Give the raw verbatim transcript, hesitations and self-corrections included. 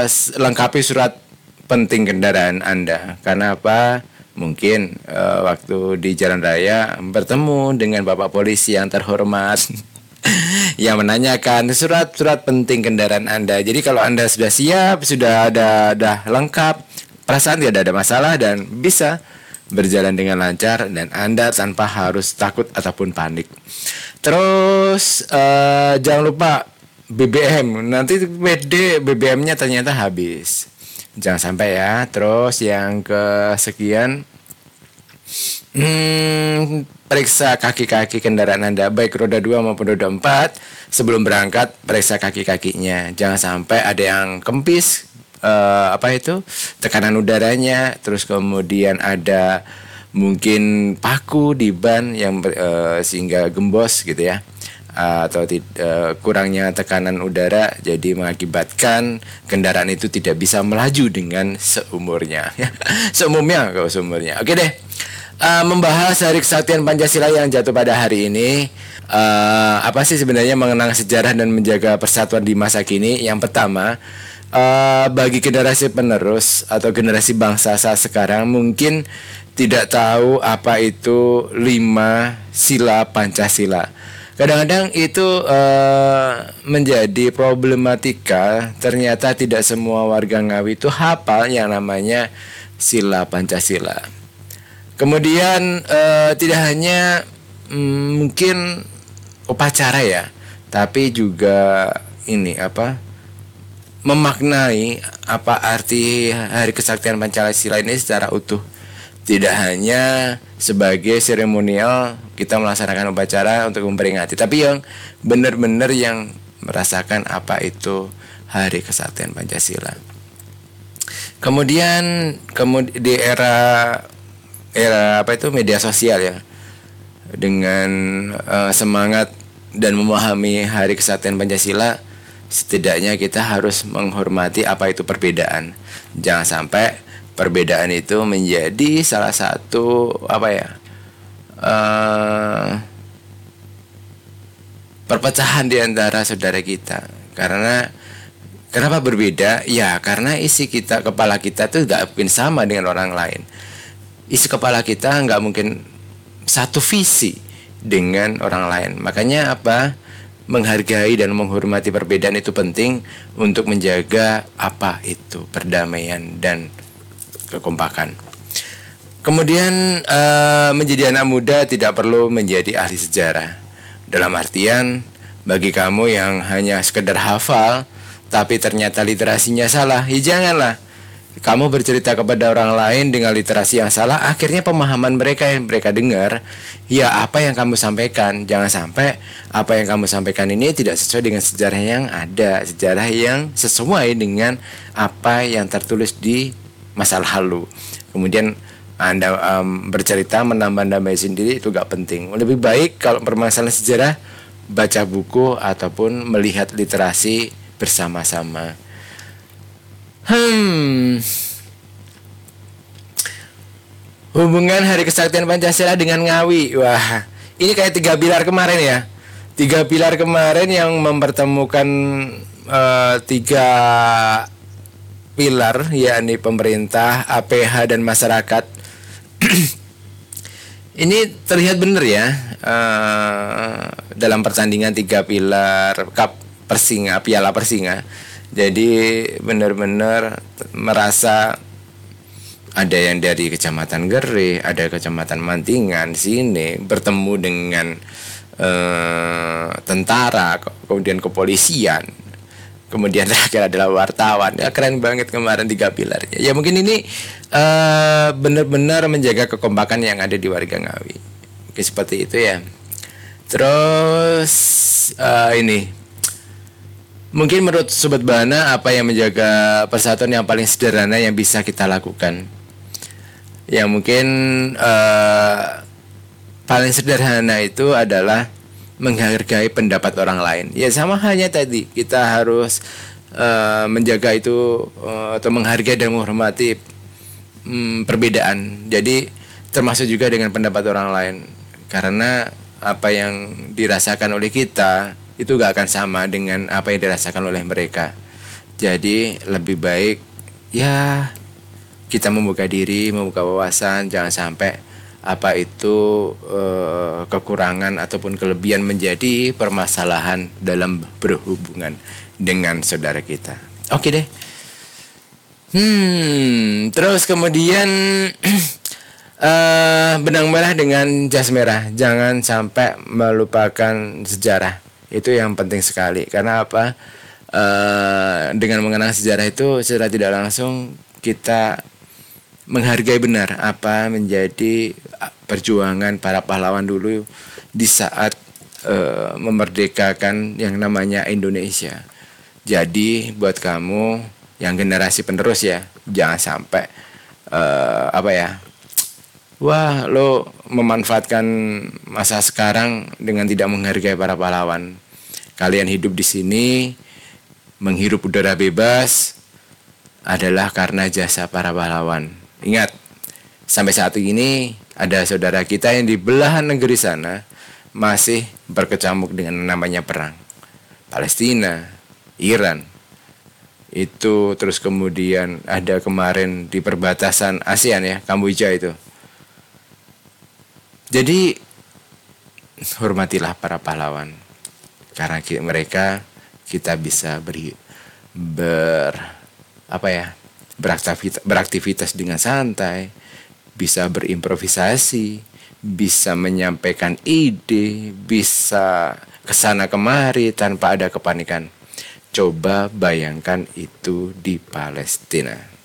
lengkapi surat penting kendaraan Anda. Karena apa? Mungkin uh, waktu di jalan raya bertemu dengan Bapak polisi yang terhormat yang menanyakan surat-surat penting kendaraan Anda. Jadi kalau Anda sudah siap, sudah ada dah lengkap, perasaan tidak ada masalah dan bisa berjalan dengan lancar dan Anda tanpa harus takut ataupun panik. Terus uh, jangan lupa B B M. Nanti B D B B M-nya ternyata habis. Jangan sampai ya. Terus yang kesekian, hmm, periksa kaki-kaki kendaraan Anda, baik roda dua maupun roda empat. Sebelum berangkat, periksa kaki-kakinya. Jangan sampai ada yang kempis, uh, apa itu, tekanan udaranya. Terus kemudian ada mungkin paku di ban yang uh, sehingga gembos gitu ya. Atau uh, kurangnya tekanan udara jadi mengakibatkan kendaraan itu tidak bisa melaju dengan seumurnya seumumnya kalau seumurnya. Oke deh, uh, membahas Hari Kesaktian Pancasila yang jatuh pada hari ini, uh, apa sih sebenarnya mengenang sejarah dan menjaga persatuan di masa kini. Yang pertama, uh, bagi generasi penerus atau generasi bangsa saat sekarang mungkin tidak tahu apa itu lima sila Pancasila. Kadang-kadang itu uh, menjadi problematika. Ternyata tidak semua warga Ngawi itu hafal yang namanya sila Pancasila. Kemudian uh, tidak hanya mm, mungkin upacara ya, tapi juga ini apa memaknai apa arti Hari Kesaktian Pancasila ini secara utuh. Tidak hanya sebagai seremonial kita melaksanakan upacara untuk memperingati, tapi yang benar-benar yang merasakan apa itu Hari Kesaktian Pancasila. Kemudian kemud- di era era apa itu media sosial ya, dengan uh, semangat dan memahami Hari Kesaktian Pancasila, setidaknya kita harus menghormati apa itu perbedaan. Jangan sampai perbedaan itu menjadi salah satu apa ya uh, perpecahan di antara saudara kita. Karena kenapa berbeda? Ya karena isi kita kepala kita tuh nggak mungkin sama dengan orang lain. Isi kepala kita nggak mungkin satu visi dengan orang lain. Makanya apa? Menghargai dan menghormati perbedaan itu penting untuk menjaga apa itu perdamaian dan kekompakan. Kemudian uh, menjadi anak muda tidak perlu menjadi ahli sejarah. Dalam artian bagi kamu yang hanya sekedar hafal tapi ternyata literasinya salah, ya janganlah kamu bercerita kepada orang lain dengan literasi yang salah. Akhirnya pemahaman mereka yang mereka dengar, ya apa yang kamu sampaikan. Jangan sampai apa yang kamu sampaikan ini tidak sesuai dengan sejarah yang ada, sejarah yang sesuai dengan apa yang tertulis di masa lalu. Kemudian Anda um, bercerita menambah-nambah sendiri, itu gak penting. Lebih baik kalau permasalahan sejarah, baca buku ataupun melihat literasi bersama-sama. Hmm. Hubungan Hari Kesaktian Pancasila dengan Ngawi. Wah, ini kayak tiga pilar kemarin ya. Tiga pilar kemarin yang mempertemukan uh, tiga pilar, yakni pemerintah, A P H dan masyarakat. Ini terlihat benar ya, uh, dalam pertandingan tiga pilar Cup Persinga, Piala Persinga. Jadi benar-benar merasa ada yang dari Kecamatan Gere, ada Kecamatan Mantingan sini bertemu dengan uh, tentara, kemudian kepolisian, kemudian terakhir adalah wartawan. Ya keren banget kemarin tiga pilarnya. Ya mungkin ini uh, benar-benar menjaga kekompakan yang ada di warga Ngawi. Oke, seperti itu ya. Terus uh, ini mungkin menurut Sobat Bahana, apa yang menjaga persatuan yang paling sederhana yang bisa kita lakukan? Yang mungkin uh, paling sederhana itu adalah menghargai pendapat orang lain. Ya sama halnya tadi, kita harus uh, menjaga itu uh, atau menghargai dan menghormati um, perbedaan. Jadi termasuk juga dengan pendapat orang lain. Karena apa yang dirasakan oleh kita itu gak akan sama dengan apa yang dirasakan oleh mereka. Jadi lebih baik ya kita membuka diri, membuka wawasan, jangan sampai apa itu eh, kekurangan ataupun kelebihan menjadi permasalahan dalam berhubungan dengan saudara kita. Oke deh. Hmm, terus kemudian uh, benang merah dengan jas merah. Jangan sampai melupakan sejarah. Itu yang penting sekali. Karena apa? Uh, dengan mengenang sejarah itu secara tidak langsung kita menghargai benar apa menjadi perjuangan para pahlawan dulu di saat uh, memerdekakan yang namanya Indonesia. Jadi buat kamu yang generasi penerus ya, jangan sampai uh, apa ya, wah lo memanfaatkan masa sekarang dengan tidak menghargai para pahlawan. Kalian hidup di sini, menghirup udara bebas adalah karena jasa para pahlawan. Ingat, sampai saat ini ada saudara kita yang di belahan negeri sana masih berkecamuk dengan namanya perang. Palestina, Iran, itu terus kemudian ada kemarin di perbatasan ASEAN ya, Kamboja itu. Jadi hormatilah para pahlawan karena mereka kita bisa beri ber apa ya beraktivitas, beraktivitas dengan santai, bisa berimprovisasi, bisa menyampaikan ide, bisa kesana kemari tanpa ada kepanikan. Coba bayangkan itu di Palestina.